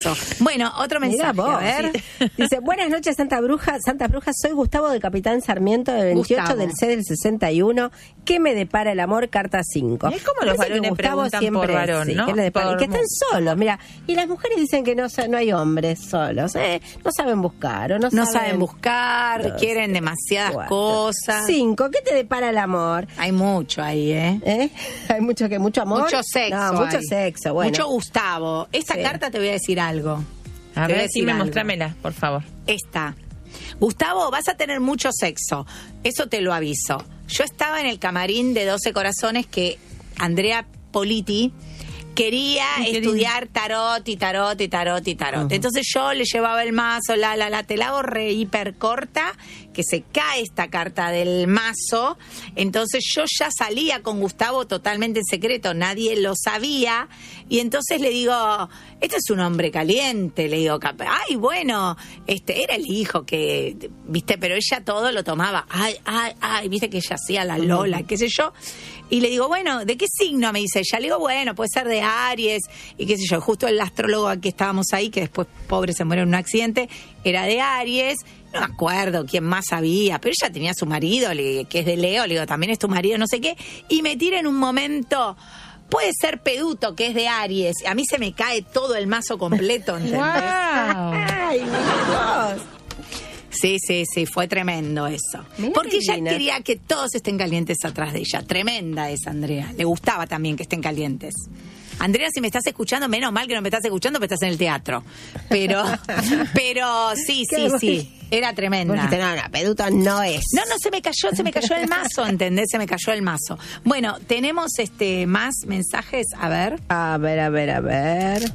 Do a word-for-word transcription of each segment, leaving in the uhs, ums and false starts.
esto. Bueno, otro mensaje, vos, a ver. Sí. Dice, buenas noches, Santa Bruja, Santa Bruja, soy Gustavo de Capitán Sarmiento, de veintiocho Gustavo. del C del sesenta y uno. ¿Qué me depara el amor? Carta cinco. Es como los varones preguntan por varón, sí, ¿no? ¿qué le depara? Por Y que están solos, mira. Y las mujeres dicen que no, no hay hombres solos, ¿eh? No saben buscar o no, No saben, saben buscar, Dos, quieren demasiadas cuatro, cosas. Cinco, ¿qué te depara el amor? Hay mucho ahí, ¿eh? ¿Eh? Hay mucho que mucho amor. Mucho sexo. No, mucho hay. sexo, bueno. Mucho Gustavo. Esta Sí. carta te voy a decir algo. A Te voy a ver, decir sí, me algo. mostrámela, por favor. Esta. Gustavo, vas a tener mucho sexo. Eso te lo aviso. Yo estaba en el camarín de doce Corazones que Andrea Politi quería Ay, qué estudiar tarot y tarot y tarot y tarot. Uh-huh. Entonces yo le llevaba el mazo, la, la, la, te la hago re hiper corta, que se cae esta carta del mazo. Entonces yo ya salía con Gustavo totalmente en secreto, nadie lo sabía. Y entonces le digo, este es un hombre caliente, le digo, cap- ay, bueno, este era el hijo que, viste, pero ella todo lo tomaba, ay, ay, ay, viste que ella hacía la Lola, qué sé yo. Y le digo, bueno, ¿de qué signo? Me dice ella. Le digo, bueno, puede ser de Aries, y qué sé yo. Justo el astrólogo que estábamos ahí, que después, pobre, se muere en un accidente, era de Aries. No me acuerdo quién más sabía, pero ella tenía a su marido, le- que es de Leo. Le digo, también es tu marido, no sé qué. Y me tira en un momento, puede ser Peduto, que es de Aries. A mí se me cae todo el mazo completo, ¿entendés? Ay, mi Dios. Sí, sí, sí, fue tremendo eso. Mirá Porque qué ella divina. quería que todos estén calientes atrás de ella. Tremenda es Andrea. Le gustaba también que estén calientes. Andrea, si me estás escuchando, menos mal que no me estás escuchando, porque estás en el teatro. Pero, pero sí, sí, ¿Qué? sí. Era tremenda. Vos dijiste, no, no, Peduto no es. No, no, se me cayó, se me cayó el mazo, ¿entendés? Se me cayó el mazo. Bueno, tenemos este más mensajes, a ver. A ver, a ver, a ver.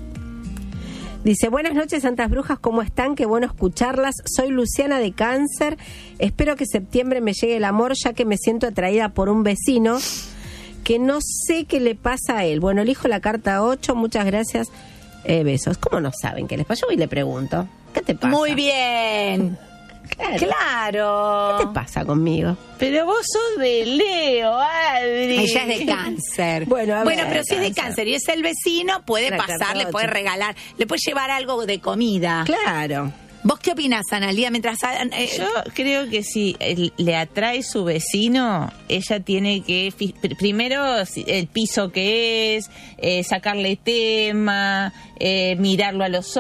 Dice, buenas noches, Santas Brujas, ¿cómo están? Qué bueno escucharlas. Soy Luciana de Cáncer. Espero que septiembre me llegue el amor, ya que me siento atraída por un vecino que no sé qué le pasa a él. Bueno, elijo la carta ocho, muchas gracias. Eh, besos. ¿Cómo no saben qué les pasa? Yo voy y le pregunto. ¿Qué te pasa? Muy bien. Claro. Claro. ¿Qué te pasa conmigo? Pero vos sos de Leo, Adri. Ella es de Cáncer. Bueno, a bueno ver, pero si es de Cáncer. Cáncer y es el vecino, puede La pasar, carta le puede ocho. regalar, le puede llevar algo de comida. Claro. ¿Vos qué opinás, Analía? Mientras eh, Yo creo que si él- le atrae su vecino, ella tiene que, fi- pr- primero, si- el piso que es, eh, sacarle tema, eh, mirarlo a los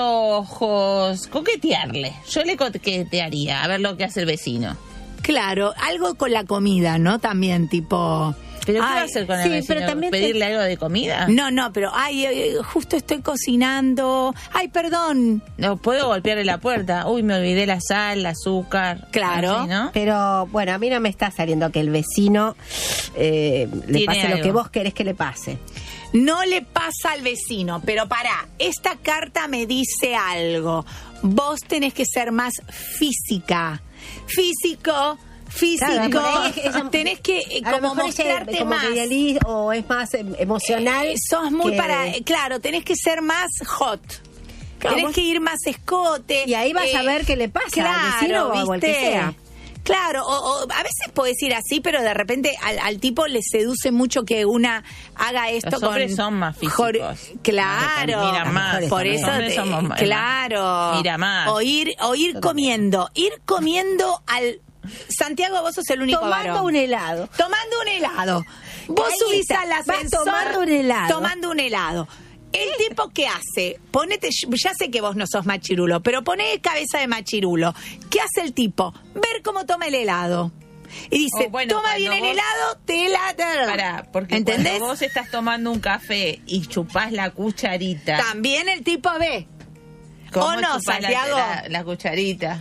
ojos, coquetearle. Yo le coquetearía, a ver lo que hace el vecino. claro, algo con la comida, ¿no? También, tipo... ¿Pero qué ay, va a hacer con el sí, vecino? pero también te- ¿Pedirle algo de comida? No, no, pero, ay, eh, justo estoy cocinando. Ay, perdón. No, puedo golpearle la puerta. Uy, me olvidé la sal, el azúcar. Claro. Así, ¿no? Pero bueno, a mí no me está saliendo que el vecino eh, le Tiene pase lo algo. que vos querés que le pase. No le pasa al vecino, pero pará, esta carta me dice algo. Vos tenés que ser más física. Físico, físico. Claro, por ahí es- ella- tenés que eh, A lo como mejor ella es mostrarte como más. que idealiza o es más em, emocional. Eh, sos muy que- para... eh, Claro, tenés que ser más hot. Claro, Tenés vos- que ir más escote. Y ahí vas a ver qué le pasa al claro, vecino o al que ¿viste? sea. Claro, o, o a veces podés ir así, pero de repente al, al tipo le seduce mucho que una haga esto Los con... hombres son más físicos. Jor- Claro. Mira más. Por Los eso, hombres te- somos más- claro. Mira más. O ir, o ir comiendo. Ir comiendo al... Santiago, vos sos el único Tomando varón. un helado. Tomando un helado. Vos Ahí subís está. al Vas ascensor. tomando un helado. Tomando un helado. El tipo, ¿qué hace? Ponete, ya sé que vos no sos machirulo, pero poné cabeza de machirulo. ¿Qué hace el tipo? Ver cómo toma el helado. Y dice, Oh, bueno, toma cuando bien el vos- helado, te la... Pará, porque ¿entendés? cuando vos estás tomando un café y chupás la cucharita. También el tipo ve. ¿cómo ¿O no, chupás la- Santiago? La, la cucharita.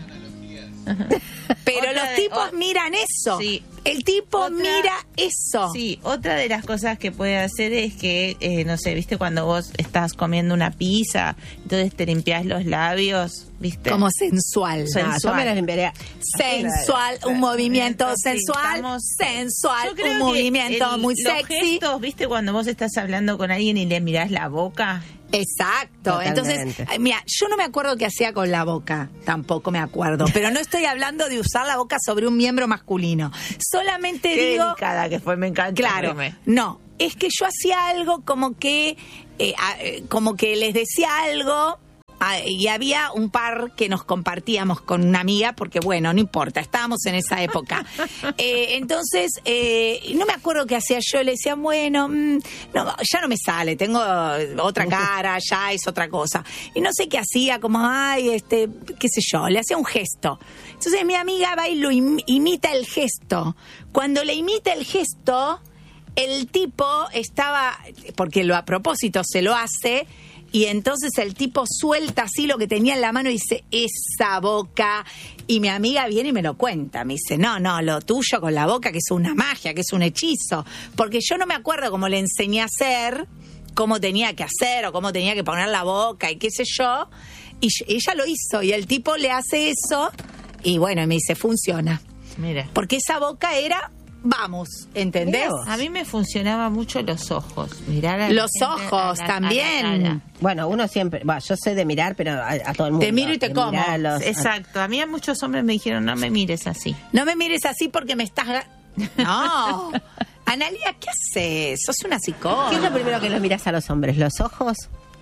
Pero Otra los de- tipos o- miran eso. Sí. El tipo Otra- mira eso. Sí, otra de las cosas que puede hacer es que, eh, no sé, viste cuando vos estás comiendo una pizza, entonces te limpias los labios, viste. Como sensual. Sensual. No, yo me las limpiaría. Sensual, un movimiento Entonces, sensual, estamos- sensual, Yo creo un que movimiento el- muy los sexy. gestos, viste cuando vos estás hablando con alguien y le mirás la boca. Exacto. Totalmente. Entonces, ay, mira, yo no me acuerdo qué hacía con la boca, tampoco me acuerdo, pero no estoy hablando de usar la boca sobre un miembro masculino. Solamente Qué digo, delicada que fue, me encanta. claro, Reme. no, es que yo hacía algo como que, eh, a- eh, como que les decía algo Ah, y había un par que nos compartíamos con una amiga, porque bueno, no importa, estábamos en esa época. Eh, entonces, eh, no me acuerdo qué hacía yo, le decía, bueno, mmm, no, ya no me sale, tengo otra cara, ya es otra cosa. Y no sé qué hacía, como, ay, este, qué sé yo, le hacía un gesto. Entonces mi amiga va y lo im- imita el gesto. Cuando le imita el gesto, el tipo estaba, porque lo a propósito se lo hace, y entonces el tipo suelta así lo que tenía en la mano y dice, esa boca. Y mi amiga viene y me lo cuenta. Me dice, no, no, lo tuyo con la boca, que es una magia, que es un hechizo. Porque yo no me acuerdo cómo le enseñé a hacer, cómo tenía que hacer o cómo tenía que poner la boca y qué sé yo. Y ella lo hizo y el tipo le hace eso y bueno, y me dice, funciona. Mira. Porque esa boca era... Vamos, ¿entendés? A mí me funcionaba mucho los ojos. Mirar a la los gente, ojos a la- también. a la cara. Bueno, uno siempre, bueno, yo sé de mirar, pero a, a todo el mundo. Te miro y te de como. mirar a los- Exacto. A mí a muchos hombres me dijeron, no me mires así. No me mires así porque me estás... ga- No. Analia, ¿qué haces? Sos una psicóloga. ¿Qué es lo primero que los miras a los hombres? ¿Los ojos?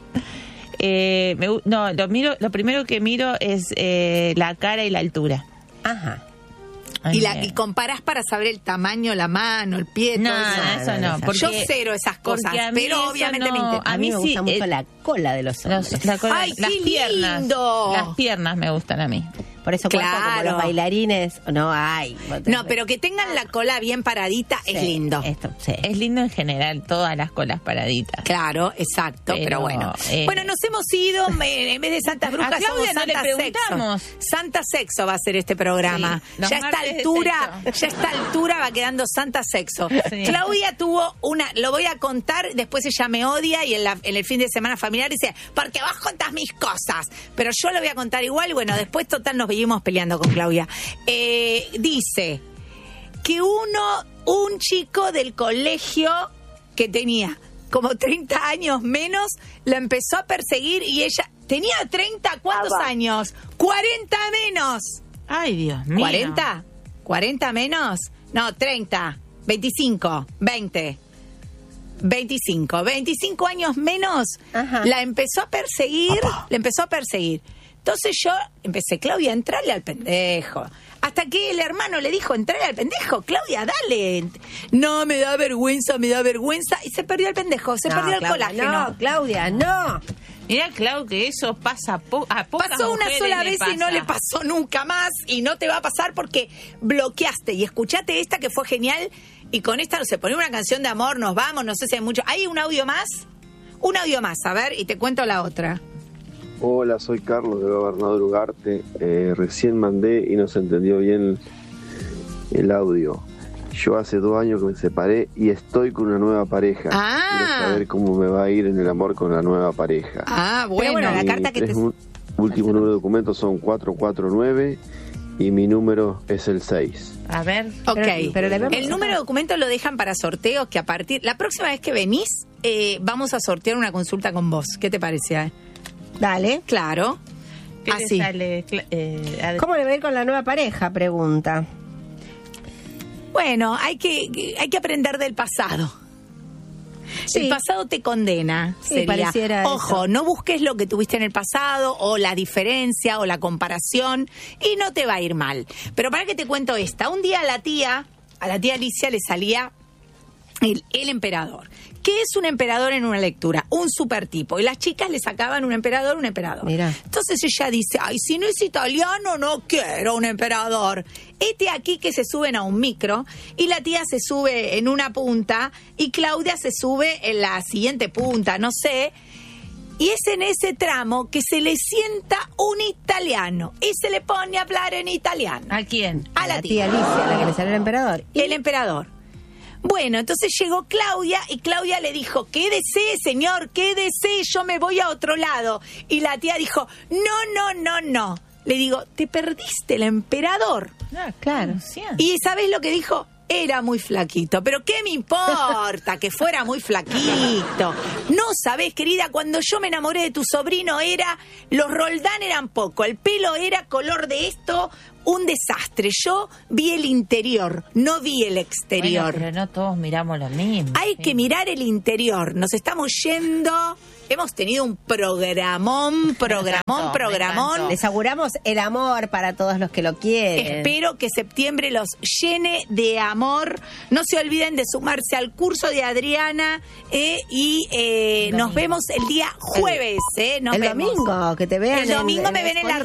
Eh, me gu- no, lo miro, lo primero que miro es eh, la cara y la altura. Ajá. Y, la, Eh, y comparás para saber el tamaño, la mano, el pie, No, todo eso. no, eso no. Porque- Yo cero esas cosas, porque a mí pero eso obviamente no- me interesa. A, A mí, mí me sí, gusta mucho eh, la cola de los hombres. los- la cola- ¡Ay, las qué piernas. lindo! Las piernas me gustan a mí. Por eso cuento como Claro. los bailarines. No, ay. No, pero que tengan la cola bien paradita es Sí, lindo. Esto, sí. Es lindo en general, todas las colas paraditas. Claro, exacto, pero, Pero, bueno. eh, bueno, nos hemos ido, me- en vez de Santas Brujas, A Claudia somos no le Santa preguntamos. Sexo. Santa Sexo va a ser este programa. Sí, los ya a esta martes de altura, sexo. ya a esta altura va quedando Santa Sexo. Sí. Claudia tuvo una, lo voy a contar, después ella me odia y en, la- en el fin de semana familiar dice, porque vos contás mis cosas. Pero yo lo voy a contar igual y bueno, después total nos seguimos peleando con Claudia. Eh, dice que uno, un chico del colegio que tenía como treinta años menos, la empezó a perseguir y ella tenía treinta, ¿cuántos años? cuarenta menos. Ay, Dios mío. ¿cuarenta? ¿cuarenta menos? No, treinta, veinticinco, veinte. veinticinco, veinticinco años menos, Ajá. la empezó a perseguir, la empezó a perseguir. Entonces yo empecé, Claudia, entrale al pendejo. Hasta que el hermano le dijo, entrale al pendejo, Claudia, dale. No, me da vergüenza, me da vergüenza. Y se perdió el pendejo, se No, perdió el Claudia, colágeno. No, Claudia, no. Mira, Clau, que eso pasa po- a pocas Pasó una mujeres sola le vez y no pasa. le pasó nunca más y no te va a pasar porque bloqueaste. Y escuchate esta que fue genial y con esta no se pone una canción de amor, nos vamos, no sé si hay mucho. ¿Hay un audio más? Un audio más, a ver, y te cuento la otra. Hola, soy Carlos de Gobernador Ugarte. Eh, recién mandé y no se entendió bien el audio. Yo hace dos años que me separé y estoy con una nueva pareja. Ah. Quiero saber cómo me va a ir en el amor con la nueva pareja. Ah, Pero bueno, la Mi carta que tres te- u- últimos números de documentos son cuatro cuatro nueve y mi número es el seis. A ver. Ok, Pero- pero le vemos el acá. número de documentos lo dejan para sorteos que a partir... La próxima vez que venís, eh, vamos a sortear una consulta con vos. ¿Qué te parece? eh? Dale. Claro. ¿Qué te Así. sale? Cla- eh, Adri? ¿Cómo le va a ir con la nueva pareja? Pregunta. Bueno, hay que, hay que aprender del pasado. Sí. El pasado te condena. Sí, sería. pareciera Ojo, eso. no busques lo que tuviste en el pasado o la diferencia o la comparación y no te va a ir mal. Pero para que te cuento esta, un día a la tía, a la tía Alicia le salía el, el emperador. ¿Qué es un emperador en una lectura? Un super tipo. Y las chicas le sacaban un emperador, un emperador. Mirá. Entonces ella dice, ay, si no es italiano, no quiero un emperador. Este aquí que se suben a un micro y la tía se sube en una punta y Claudia se sube en la siguiente punta, no sé. Y es en ese tramo que se le sienta un italiano y se le pone a hablar en italiano. ¿A quién? A la tía. Alicia, la que le salió el emperador. El emperador. Bueno, entonces llegó Claudia y Claudia le dijo, quédese, señor, quédese, yo me voy a otro lado. Y la tía dijo, no, no, no, no. Le digo, te perdiste el emperador. Ah, Claro. sí. ¿Y sabés lo que dijo? Era muy flaquito. ¿Pero qué me importa que fuera muy flaquito? No sabés, querida, cuando yo me enamoré de tu sobrino era... Los Roldán eran poco, el pelo era color de esto, un desastre. Yo vi el interior, no vi el exterior. Bueno, pero no todos miramos lo mismo. Hay sí. que mirar el interior. Nos estamos yendo Hemos tenido un programón, programón, encantó, programón. Les auguramos el amor para todos los que lo quieren. Espero que septiembre los llene de amor. No se olviden de sumarse al curso de Adriana eh, y eh, nos vemos el día jueves. Eh, nos el vemos. domingo, que te vean. El domingo en- me en ven en la